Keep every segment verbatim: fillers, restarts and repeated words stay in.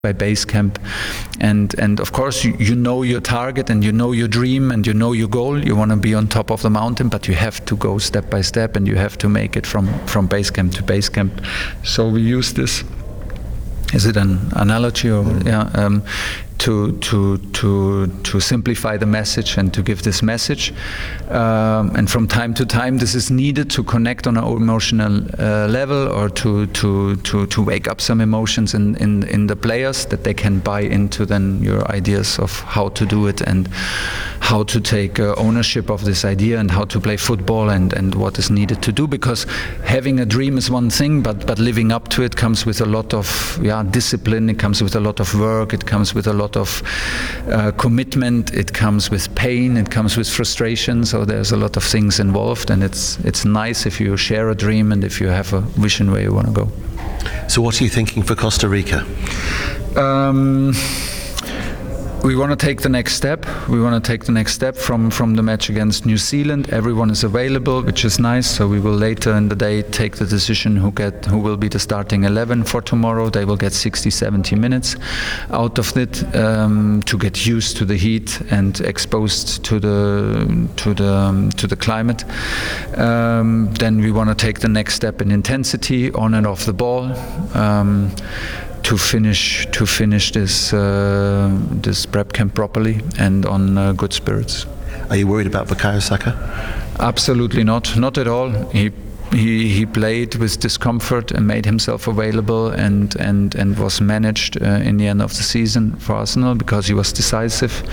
by base camp, and and of course you, you know your target and you know your dream and you know your goal. You want to be on top of the mountain, but you have to go step by step and you have to make it from from base camp to base camp. So we use this. Is it an analogy or mm. yeah? Um, to to to to simplify the message and to give this message, um, and from time to time this is needed to connect on an emotional uh, level, or to to to to wake up some emotions in, in in the players, that they can buy into then your ideas of how to do it and how to take uh, ownership of this idea and how to play football and and what is needed to do. Because having a dream is one thing, but but living up to it comes with a lot of yeah discipline. It comes with a lot of work. It comes with a lot of uh, commitment. It comes with pain. It comes with frustration. So there's a lot of things involved, and it's it's nice if you share a dream and if you have a vision where you want to go. So what are you thinking for Costa Rica? Um, We want to take the next step. We want to take the next step from, from the match against New Zealand. Everyone is available, which is nice. So we will later in the day take the decision who get who will be the starting eleven for tomorrow. They will get sixty, seventy minutes out of it um, to get used to the heat and exposed to the to the um, to the climate. Um, then we want to take the next step in intensity on and off the ball. Um, to finish to finish this uh, this prep camp properly and on uh, good spirits. Are you worried about Bukayo Saka? Absolutely not, not at all. He he he played with discomfort and made himself available and and and was managed uh, in the end of the season for Arsenal because he was decisive.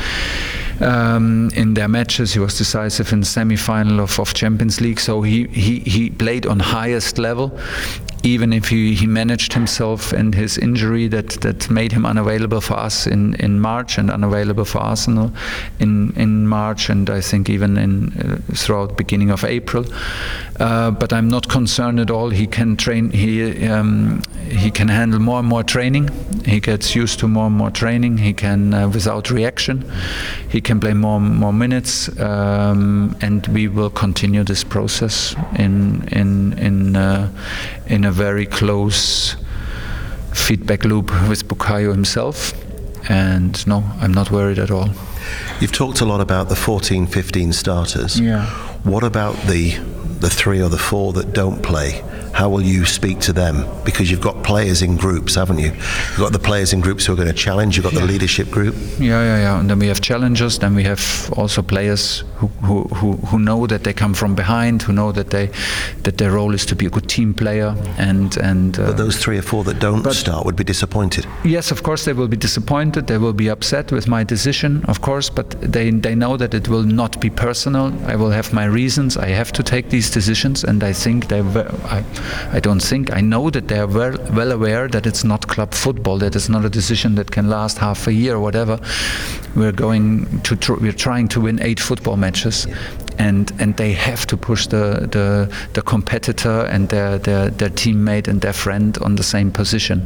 Um, in their matches, he was decisive in the semi-final of, of Champions League. So he, he, he played on highest level, even if he, he managed himself and his injury that, that made him unavailable for us in, in March and unavailable for Arsenal in, in March, and I think even in uh, throughout beginning of April. Uh, but I'm not concerned at all. He can train. He um, he can handle more and more training. He gets used to more and more training. He can uh, without reaction. He can play more and more minutes, um, and we will continue this process in in in uh, in a very close feedback loop with Bukayo himself. And no, I'm not worried at all. You've talked a lot about the fourteen, fifteen starters. Yeah. What about the the three or the four that don't play? How will you speak to them? Because you've got players in groups, haven't you? You've got the players in groups who are going to challenge. You've got the leadership group. Yeah, yeah, yeah. And then we have challengers. Then we have also players who who, who, who know that they come from behind, who know that they that their role is to be a good team player. And and. Uh, but those three or four that don't start would be disappointed. Yes, of course they will be disappointed. They will be upset with my decision, of course. But they they know that it will not be personal. I will have my reasons. I have to take these decisions, and I think they. I, I don't think, I know that they are well, well aware that it's not club football, that it's not a decision that can last half a year or whatever. We're going to, tr- we're trying to win eight football matches. And and they have to push the the, the competitor and their, their their teammate and their friend on the same position,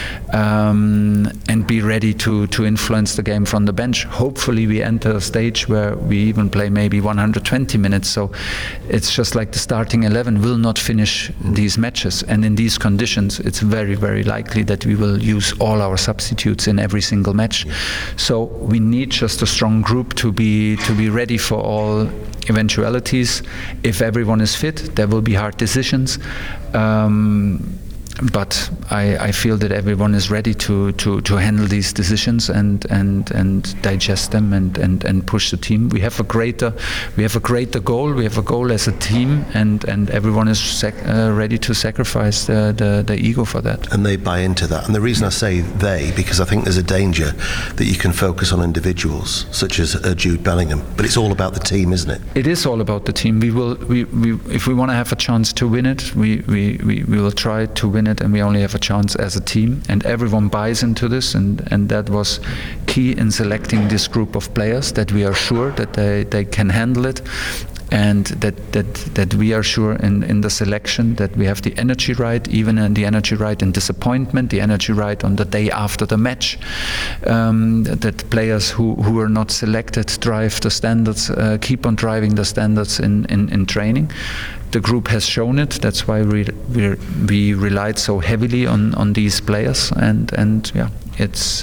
um, and be ready to to influence the game from the bench. Hopefully, we enter a stage where we even play maybe one hundred twenty minutes. So it's just like the starting eleven will not finish these matches, and in these conditions, it's very very likely that we will use all our substitutes in every single match. So we need just a strong group to be to be ready for all eventualities. If everyone is fit, there will be hard decisions. Um, But I, I feel that everyone is ready to, to, to handle these decisions and, and, and digest them and, and, and push the team. We have a greater we have a greater goal. We have a goal as a team, and, and everyone is sac- uh, ready to sacrifice the, the, the ego for that. And they buy into that. And the reason I say they, because I think there's a danger that you can focus on individuals such as uh, Jude Bellingham. But it's all about the team, isn't it? It is all about the team. We will we, we if we want to have a chance to win it, we, we, we, we will try to win it. And we only have a chance as a team, and everyone buys into this, and, and that was key in selecting this group of players, that we are sure that they, they can handle it, and that, that, that we are sure in, in the selection that we have the energy right, even in the energy right in disappointment, the energy right on the day after the match, um, that, that players who, who are not selected drive the standards, uh, keep on driving the standards in, in, in training. The group has shown it. That's why we we we relied so heavily on, on these players, and and yeah, it's